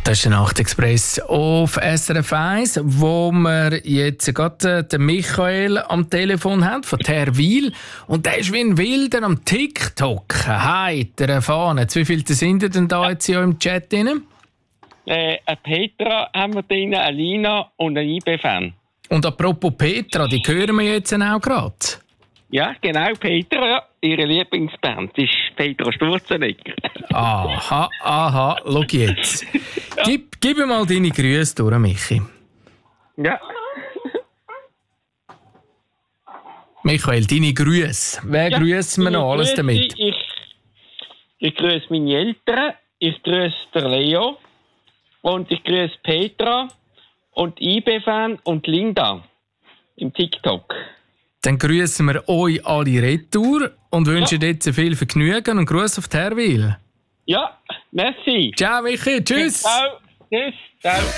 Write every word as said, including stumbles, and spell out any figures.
Das ist der Nachtexpress auf S R F eins, wo wir jetzt gerade den Michael am Telefon haben, von Terwil. Und der ist wie ein Wilder am TikTok. Heiter erfahren. Wie viele sind denn da jetzt hier im Chat drin? Äh, eine Petra haben wir drin, eine Lina und ein I B-Fan. Und apropos Petra, die hören wir jetzt auch gerade. Ja, genau, Petra, ja. Ihre Lieblingsband ist Petra Sturzenegger. Aha, aha, schau jetzt. Ja. Gib, gib mir mal deine Grüße durch, Michi. Ja. Michael, deine Grüße. Wer ja, grüßen wir noch alles damit? Ich, ich grüße meine Eltern, ich grüße den Leo und ich grüße Petra und I B-Fan und Linda im TikTok. Dann grüßen wir euch alle retour und wünschen ja. jetzt viel Vergnügen und Gruß auf Terwil. Ja, merci. Ciao, Michi. Tschüss. Ciao. Tschüss. Ciao.